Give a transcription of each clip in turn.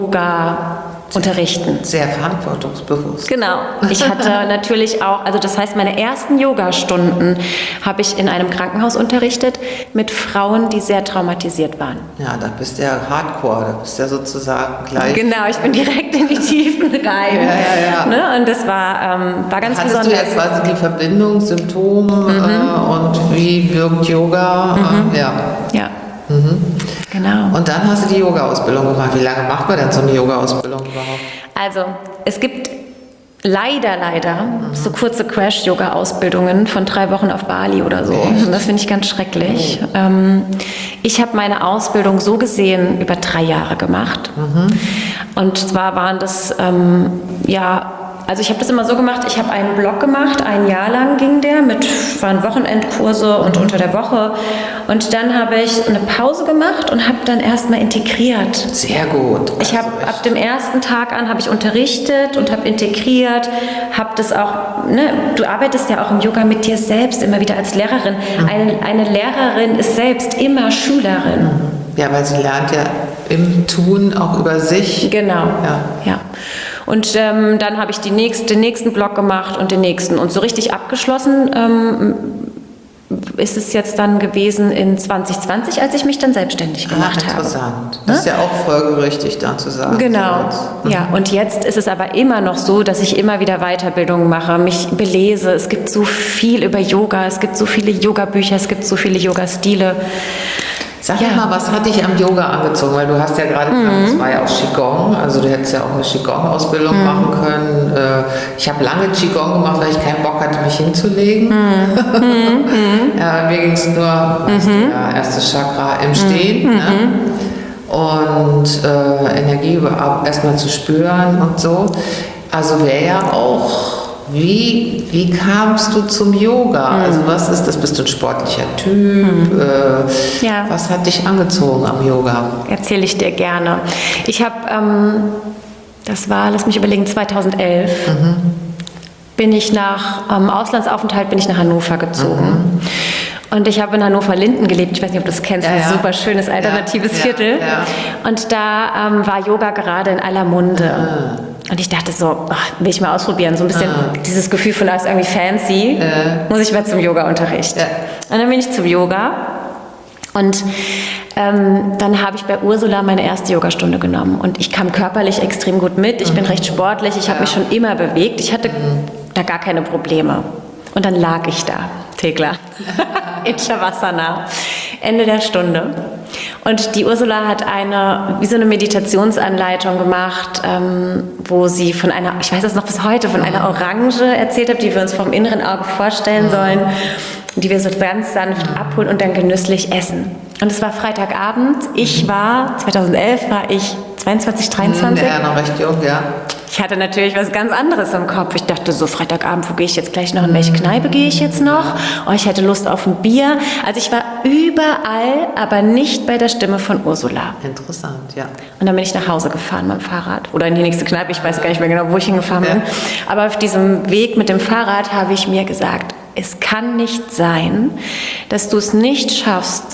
Yoga unterrichten. Sehr verantwortungsbewusst. Genau. Ich hatte natürlich auch, also das heißt, meine ersten Yogastunden habe ich in einem Krankenhaus unterrichtet mit Frauen, die sehr traumatisiert waren. Ja, da bist du ja Hardcore, da bist du ja sozusagen gleich. Genau, ich bin direkt in die Tiefen rein. Ja. Ne? Und das war ganz Hattest besonders. Du jetzt quasi die Verbindung, Symptome und wie wirkt Yoga? Ja. Genau. Und dann hast du die Yoga-Ausbildung gemacht. Wie lange macht man denn so eine Yoga-Ausbildung überhaupt? Also, es gibt leider so kurze Crash-Yoga-Ausbildungen von 3 Wochen auf Bali oder so. Echt? Und das finde ich ganz schrecklich. Ich habe meine Ausbildung so gesehen über 3 Jahre gemacht. Und zwar waren das, also ich habe das immer so gemacht, ich habe einen Block gemacht, 1 Jahr lang ging der, waren Wochenendkurse und unter der Woche. Und dann habe ich eine Pause gemacht und habe dann erstmal integriert. Sehr gut. Ich habe ab dem ersten Tag an habe ich unterrichtet und habe integriert, habe das auch, ne, du arbeitest ja auch im Yoga mit dir selbst immer wieder als Lehrerin. Eine Lehrerin ist selbst immer Schülerin. Ja, weil sie lernt ja im Tun auch über sich. Genau, ja. Und dann habe ich den nächsten Block gemacht und den nächsten. Und so richtig abgeschlossen ist es jetzt dann gewesen in 2020, als ich mich dann selbstständig gemacht habe. Interessant. Das ist ja auch folgerichtig, dann zu sagen. Genau, ja. Und jetzt ist es aber immer noch so, dass ich immer wieder Weiterbildungen mache, mich belese. Es gibt so viel über Yoga, es gibt so viele Yoga-Bücher, es gibt so viele Yoga-Stile. Sag mal, was hat dich am Yoga angezogen? Weil du hast ja gerade gesagt, das war ja auch Qigong, also du hättest ja auch eine Qigong-Ausbildung machen können. Ich habe lange Qigong gemacht, weil ich keinen Bock hatte, mich hinzulegen. Ja, mir ging es nur, erstes Chakra im Stehen. Ne? Und Energie erstmal zu spüren und so. Also wäre ja auch... Wie kamst du zum Yoga? Also was ist das? Bist du ein sportlicher Typ? Was hat dich angezogen am Yoga? Erzähle ich dir gerne. Ich habe, das war, lass mich überlegen, 2011 bin ich nach Auslandsaufenthalt bin ich nach Hannover gezogen. Und ich habe in Hannover-Linden gelebt. Ich weiß nicht, ob du das kennst. Ein super schönes, alternatives Viertel. Ja. Und da war Yoga gerade in aller Munde. Und ich dachte so, will ich mal ausprobieren. So ein bisschen dieses Gefühl von, da ist irgendwie fancy. Muss ich mal zum Yoga-Unterricht. Und dann bin ich zum Yoga. Und dann habe ich bei Ursula meine erste Yogastunde genommen. Und ich kam körperlich extrem gut mit. Ich bin recht sportlich. Ich habe mich schon immer bewegt. Ich hatte da gar keine Probleme. Und dann lag ich da, Thekla, in Shavasana, Ende der Stunde. Und die Ursula hat wie so eine Meditationsanleitung gemacht, wo sie von einer, ich weiß das noch bis heute, von einer Orange erzählt hat, die wir uns vom inneren Auge vorstellen sollen, die wir so ganz sanft abholen und dann genüsslich essen. Und es war Freitagabend. 2011 war ich 22, 23. Ja, noch recht jung, ja. Ich hatte natürlich was ganz anderes im Kopf. Ich dachte so, Freitagabend, wo gehe ich jetzt gleich noch? In welche Kneipe gehe ich jetzt noch? Oh, ich hätte Lust auf ein Bier. Also ich war überall, aber nicht bei der Stimme von Ursula. Interessant, ja. Und dann bin ich nach Hause gefahren mit dem Fahrrad. Oder in die nächste Kneipe, ich weiß gar nicht mehr genau, wo ich hingefahren bin. Aber auf diesem Weg mit dem Fahrrad habe ich mir gesagt, es kann nicht sein, dass du es nicht schaffst,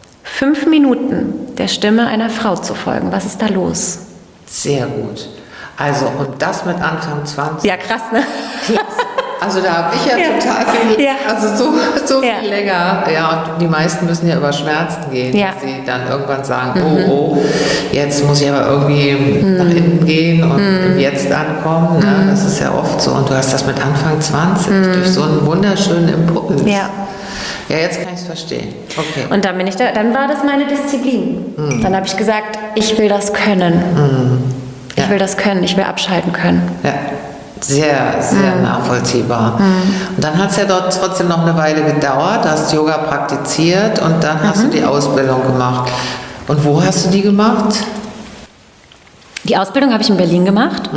5 Minuten der Stimme einer Frau zu folgen. Was ist da los? Sehr gut. Also, und das mit Anfang 20. Ja, krass, ne? Also da habe ich ja total viel, also so viel länger. Ja, und die meisten müssen ja über Schmerzen gehen, dass sie dann irgendwann sagen, oh, jetzt muss ich aber irgendwie nach hinten gehen und im Jetzt ankommen. Ne? Das ist ja oft so. Und du hast das mit Anfang 20 durch so einen wunderschönen Impuls. Ja. Ja, jetzt kann ich es verstehen. Okay. Und dann dann war das meine Disziplin. Dann habe ich gesagt, ich will das können. Ich will das können, ich will abschalten können. Ja, sehr, sehr nachvollziehbar. Und dann hat es ja dort trotzdem noch eine Weile gedauert, hast Yoga praktiziert und dann hast du die Ausbildung gemacht. Und wo hast du die gemacht? Die Ausbildung habe ich in Berlin gemacht.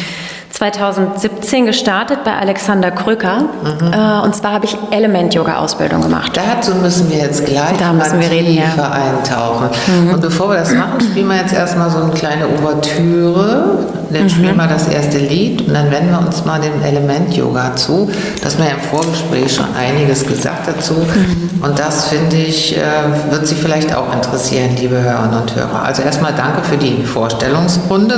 2017 gestartet bei Alexander Krücker. Und zwar habe ich Element-Yoga-Ausbildung gemacht. Dazu müssen wir jetzt gleich tiefer eintauchen. Und bevor wir das machen, spielen wir jetzt erstmal so eine kleine Ouvertüre. Dann spielen wir das erste Lied und dann wenden wir uns mal dem Element-Yoga zu. Das haben wir ja im Vorgespräch schon einiges gesagt dazu. Und das, finde ich, wird Sie vielleicht auch interessieren, liebe Hörerinnen und Hörer. Also erstmal danke für die Vorstellungsrunde.